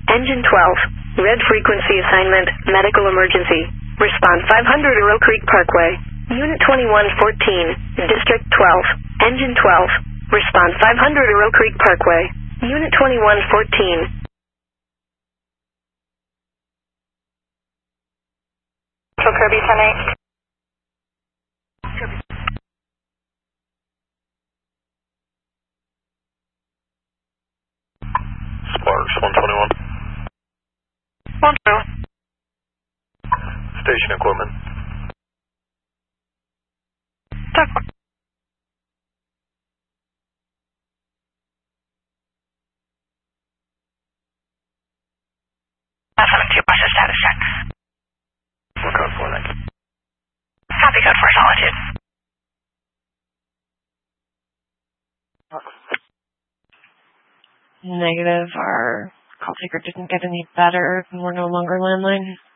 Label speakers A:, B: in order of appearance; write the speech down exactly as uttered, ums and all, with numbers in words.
A: Engine twelve. Red frequency assignment, medical emergency. Response five hundred Earl Creek Parkway. Unit twenty-one fourteen, District twelve. Engine twelve. Response five hundred Earl Creek Parkway. Unit twenty-one fourteen.
B: So Kirby ten eight.
C: Sparks one twenty-one.
B: One two.
C: Station equipment.
B: Tuck. seventy-two, process status check.
C: What code for that?
B: Copy code for Solitude.
D: Negative. Our call taker didn't get any better. We're no longer landline.